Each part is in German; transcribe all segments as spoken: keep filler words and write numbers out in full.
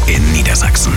in Niedersachsen.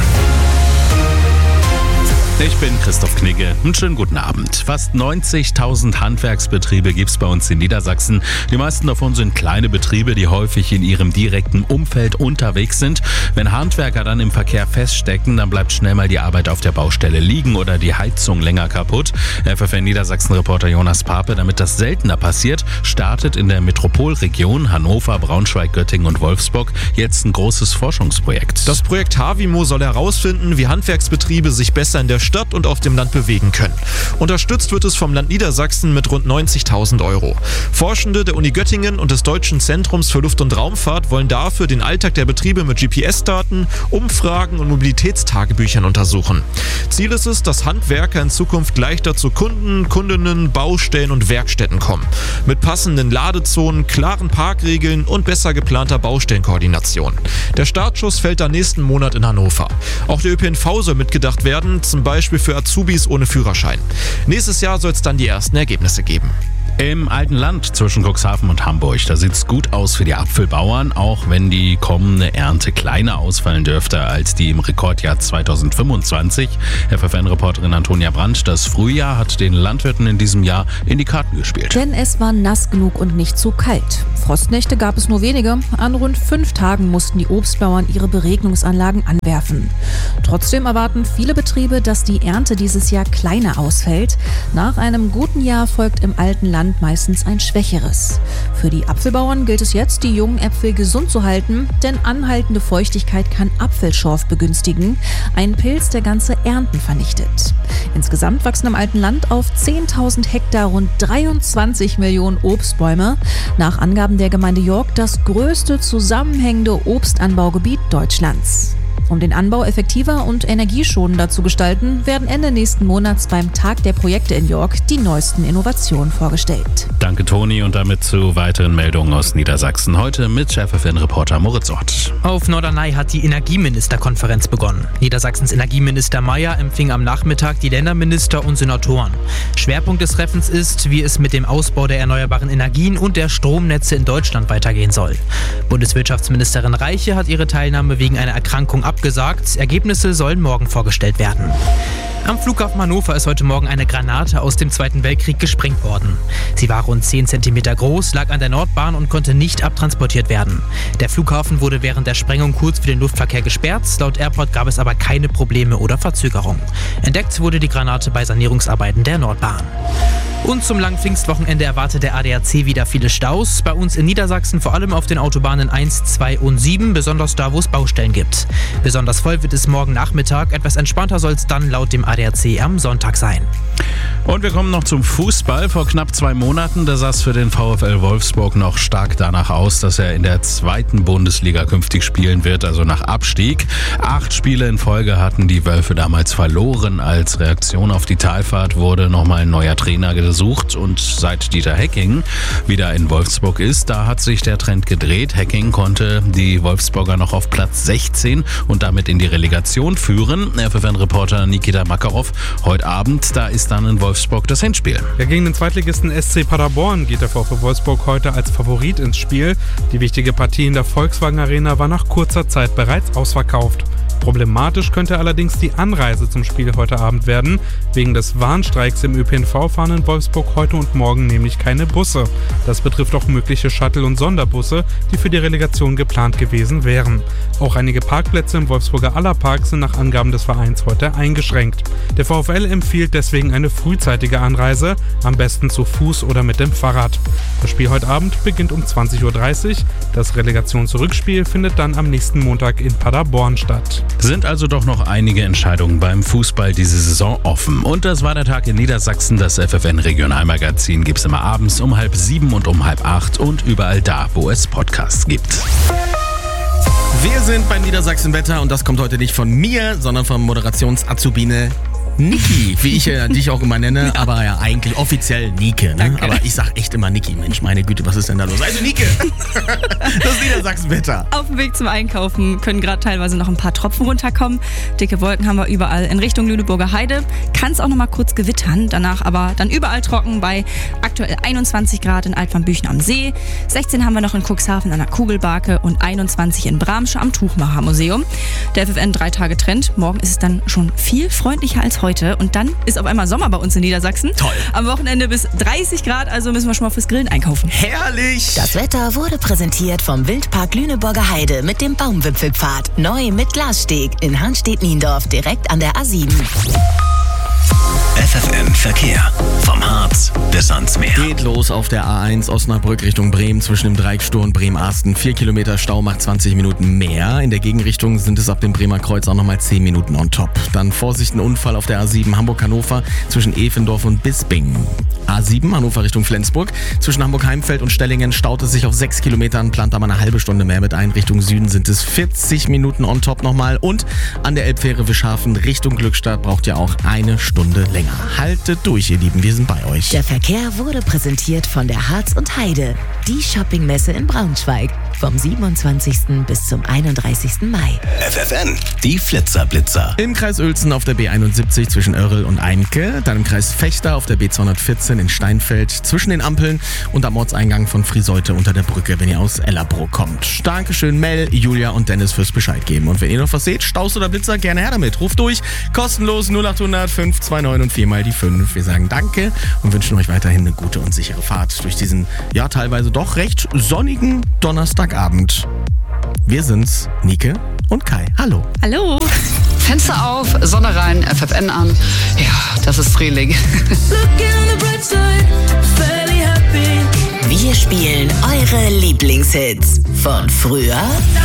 Ich bin Christoph Knigge. Einen schönen guten Abend. Fast neunzigtausend Handwerksbetriebe gibt es bei uns in Niedersachsen. Die meisten davon sind kleine Betriebe, die häufig in ihrem direkten Umfeld unterwegs sind. Wenn Handwerker dann im Verkehr feststecken, dann bleibt schnell mal die Arbeit auf der Baustelle liegen oder die Heizung länger kaputt. F F N Niedersachsen-Reporter Jonas Pape, damit das seltener passiert, startet in der Metropolregion Hannover, Braunschweig, Göttingen und Wolfsburg jetzt ein großes Forschungsprojekt. Das Projekt Havimo soll herausfinden, wie Handwerksbetriebe sich besser in der Stadt und auf dem Land bewegen können. Unterstützt wird es vom Land Niedersachsen mit rund neunzigtausend Euro. Forschende der Uni Göttingen und des Deutschen Zentrums für Luft- und Raumfahrt wollen dafür den Alltag der Betriebe mit G P S-Daten, Umfragen und Mobilitätstagebüchern untersuchen. Ziel ist es, dass Handwerker in Zukunft leichter zu Kunden, Kundinnen, Baustellen und Werkstätten kommen. Mit passenden Ladezonen, klaren Parkregeln und besser geplanter Baustellenkoordination. Der Startschuss fällt dann nächsten Monat in Hannover. Auch der Ö P N V soll mitgedacht werden, zum Beispiel für Azubis ohne Führerschein. Nächstes Jahr soll es dann die ersten Ergebnisse geben. Im alten Land zwischen Cuxhaven und Hamburg, da sieht es gut aus für die Apfelbauern, auch wenn die kommende Ernte kleiner ausfallen dürfte als die im Rekordjahr zweitausendfünfundzwanzig. F F N-Reporterin Antonia Brandt, das Frühjahr hat den Landwirten in diesem Jahr in die Karten gespielt. Denn es war nass genug und nicht zu kalt. Frostnächte gab es nur wenige. An rund fünf Tagen mussten die Obstbauern ihre Beregnungsanlagen anwerfen. Trotzdem erwarten viele Betriebe, dass die Ernte dieses Jahr kleiner ausfällt. Nach einem guten Jahr folgt im alten Land meistens ein schwächeres. Für die Apfelbauern gilt es jetzt, die jungen Äpfel gesund zu halten, denn anhaltende Feuchtigkeit kann Apfelschorf begünstigen, ein Pilz, der ganze Ernten vernichtet. Insgesamt wachsen im alten Land auf zehntausend Hektar rund dreiundzwanzig Millionen Obstbäume. Nach Angaben der Gemeinde York das größte zusammenhängende Obstanbaugebiet Deutschlands. Um den Anbau effektiver und energieschonender zu gestalten, werden Ende nächsten Monats beim Tag der Projekte in York die neuesten Innovationen vorgestellt. Danke Toni und damit zu weiteren Meldungen aus Niedersachsen. Heute mit F F N-Reporter Moritz Ott. Auf Norderney hat die Energieministerkonferenz begonnen. Niedersachsens Energieminister Mayer empfing am Nachmittag die Länderminister und Senatoren. Schwerpunkt des Treffens ist, wie es mit dem Ausbau der erneuerbaren Energien und der Stromnetze in Deutschland weitergehen soll. Bundeswirtschaftsministerin Reiche hat ihre Teilnahme wegen einer Erkrankung abgesagt. Ergebnisse sollen morgen vorgestellt werden. Am Flughafen Hannover ist heute Morgen eine Granate aus dem Zweiten Weltkrieg gesprengt worden. Sie war rund zehn Zentimeter groß, lag an der Nordbahn und konnte nicht abtransportiert werden. Der Flughafen wurde während der Sprengung kurz für den Luftverkehr gesperrt. Laut Airport gab es aber keine Probleme oder Verzögerung. Entdeckt wurde die Granate bei Sanierungsarbeiten der Nordbahn. Und zum langen Pfingstwochenende erwartet der A D A C wieder viele Staus. Bei uns in Niedersachsen vor allem auf den Autobahnen eins, zwei und sieben, besonders da, wo es Baustellen gibt. Besonders voll wird es morgen Nachmittag. Etwas entspannter soll es dann laut dem A D A C am Sonntag sein. Und wir kommen noch zum Fußball. Vor knapp zwei Monaten, da sah es für den VfL Wolfsburg noch stark danach aus, dass er in der zweiten Bundesliga künftig spielen wird, also nach Abstieg. Acht Spiele in Folge hatten die Wölfe damals verloren. Als Reaktion auf die Talfahrt wurde nochmal ein neuer Trainer gesucht und seit Dieter Hecking wieder in Wolfsburg ist, da hat sich der Trend gedreht. Hecking konnte die Wolfsburger noch auf Platz sechzehn und damit in die Relegation führen. F F N-Reporter Nikita Makarov, heute Abend, da ist dann in Wolfsburg das Endspiel. Ja, gegen den Zweitligisten S C Paderborn geht der VfL Wolfsburg heute als Favorit ins Spiel. Die wichtige Partie in der Volkswagen Arena war nach kurzer Zeit bereits ausverkauft. Problematisch könnte allerdings die Anreise zum Spiel heute Abend werden. Wegen des Warnstreiks im Ö P N V fahren in Wolfsburg heute und morgen nämlich keine Busse. Das betrifft auch mögliche Shuttle- und Sonderbusse, die für die Relegation geplant gewesen wären. Auch einige Parkplätze im Wolfsburger Allerpark sind nach Angaben des Vereins heute eingeschränkt. Der VfL empfiehlt deswegen eine frühzeitige Anreise, am besten zu Fuß oder mit dem Fahrrad. Das Spiel heute Abend beginnt um zwanzig Uhr dreißig. Das Relegationsrückspiel findet dann am nächsten Montag in Paderborn statt. Sind also doch noch einige Entscheidungen beim Fußball diese Saison offen. Und das war der Tag in Niedersachsen. Das F F N-Regionalmagazin gibt es immer abends um halb sieben und um halb acht und überall da, wo es Podcasts gibt. Wir sind beim Niedersachsen-Wetter und das kommt heute nicht von mir, sondern von Moderations-Azubine Niki, wie ich äh, dich auch immer nenne, ja. aber ja eigentlich offiziell Nike. Ne? Aber ich sag echt immer Niki. Mensch, meine Güte, was ist denn da los? Also Nike, das Niedersachsenwetter. Auf dem Weg zum Einkaufen können gerade teilweise noch ein paar Tropfen runterkommen. Dicke Wolken haben wir überall in Richtung Lüneburger Heide. Kann es auch noch mal kurz gewittern, danach aber dann überall trocken bei aktuell einundzwanzig Grad in Altwanbüchen am See. sechzehn haben wir noch in Cuxhaven an der Kugelbarke und einundzwanzig in Bramsche am Tuchmachermuseum. Der F F N drei Tage Trend. Morgen ist es dann schon viel freundlicher als heute. Und dann ist auf einmal Sommer bei uns in Niedersachsen. Toll. Am Wochenende bis dreißig Grad, also müssen wir schon mal fürs Grillen einkaufen. Herrlich! Das Wetter wurde präsentiert vom Wildpark Lüneburger Heide mit dem Baumwipfelpfad. Neu mit Glassteg in Hanstedt-Niendorf, direkt an der A sieben. F F N Verkehr. Vom Harz bis ans Meer. Geht los auf der A eins Osnabrück Richtung Bremen zwischen dem Dreieck Stur und Bremen-Arsten. Vier Kilometer Stau macht zwanzig Minuten mehr. In der Gegenrichtung sind es ab dem Bremer Kreuz auch nochmal zehn Minuten on top. Dann Vorsicht, ein Unfall auf der A sieben Hamburg-Hannover zwischen Efendorf und Bisping. A sieben Hannover Richtung Flensburg. Zwischen Hamburg-Heimfeld und Stellingen staut es sich auf sechs Kilometern, plant aber eine halbe Stunde mehr mit ein. Richtung Süden sind es vierzig Minuten on top nochmal. Und an der Elbfähre Wischhafen Richtung Glückstadt braucht ihr auch eine Stunde länger. Haltet durch, ihr Lieben, wir sind bei euch. Der Verkehr wurde präsentiert von der Harz und Heide, die Shoppingmesse in Braunschweig. Vom siebenundzwanzigsten bis zum einunddreißigsten Mai. F F N, die Flitzerblitzer. Im Kreis Uelzen auf der B einundsiebzig zwischen Oerl und Eimke. Dann im Kreis Fechter auf der B zweihundertvierzehn in Steinfeld zwischen den Ampeln und am Ortseingang von Frieseute unter der Brücke, wenn ihr aus Ellerbrook kommt. Dankeschön Mel, Julia und Dennis fürs Bescheid geben. Und wenn ihr noch was seht, Staus oder Blitzer, gerne her damit. Ruft durch, kostenlos null achthundert fünf zwei neun und vier mal die fünf. Wir sagen Danke und wünschen euch weiterhin eine gute und sichere Fahrt durch diesen, ja teilweise doch recht sonnigen Donnerstagabend. Wir sind's, Nike und Kai. Hallo. Hallo. Fenster auf, Sonne rein, F F N an. Ja, das ist Frühling. Wir spielen eure Lieblingshits von früher